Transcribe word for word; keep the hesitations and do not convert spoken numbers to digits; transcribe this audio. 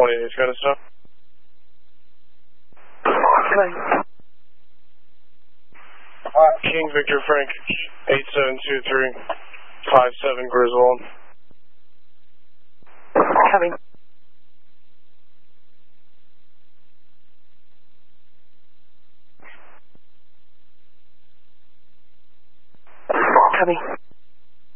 twenty, he's got to stop. King Victor Frank, eight seven two three, five seven Griswold. Coming. Coming.